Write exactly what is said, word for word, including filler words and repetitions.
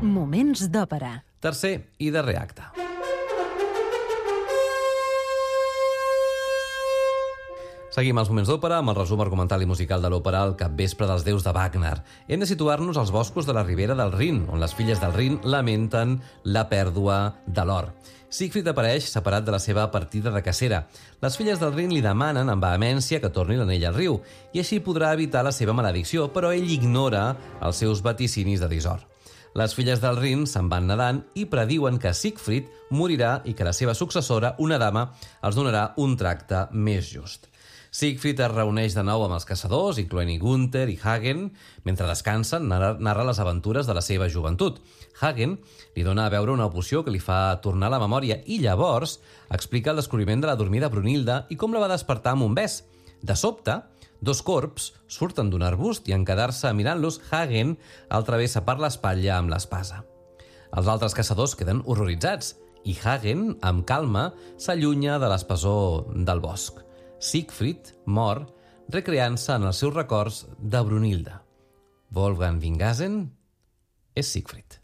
Moments d'òpera. Tercer i darrer acte. Seguim els moments d'òpera amb el resum argumental i musical de l'òpera El capvespre dels déus de Wagner. Hem de situar-nos als boscos de la ribera del Rin, on les filles del Rin lamenten la pèrdua de l'or. Siegfried apareix separat de la seva partida de cacera. Les filles del Rin li demanen amb vehemència que torni l'anell al riu, i així podrà evitar la seva maledicció, però ell ignora els seus vaticinis de disord. Les filles del Rin se'n van nedant i prediuen que Siegfried morirà i que la seva successora, una dama, els donarà un tracte més just. Siegfried es reuneix de nou amb els caçadors, incloent-hi Gunther i Hagen. Mentre descansen, narra, narra les aventures de la seva joventut. Hagen li dona a veure una poció que li fa tornar la memòria i llavors explica el descobriment de la dormida Brunilda i com la va despertar amb un bes. De sobte, dos corps surten d'un arbust i en quedar-se mirant-los, Hagen el travessa per l'espatlla amb l'espasa. Els altres caçadors queden horroritzats i Hagen, amb calma, s'allunya de l'espessor del bosc. Siegfried mor recreant-se en els seus records de Brunilda. Wolfgang Wingasen és Siegfried.